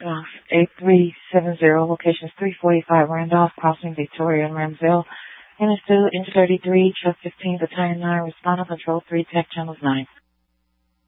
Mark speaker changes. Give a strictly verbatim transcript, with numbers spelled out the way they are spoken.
Speaker 1: Randolph, eight three seven zero, locations three forty-five Randolph, crossing Victoria and Ramsdale. Units two, Inch thirty-three, Truck fifteen, Battalion nine, respond on Control three, Tech Channels nine.